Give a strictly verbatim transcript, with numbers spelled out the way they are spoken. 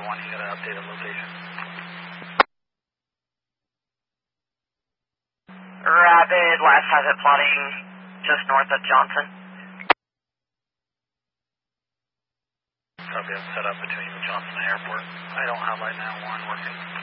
one, you got to update a location. Rapid, last has it plotting just north of Johnson. Probably have set up between Johnson and Airport. I don't have light nine one working.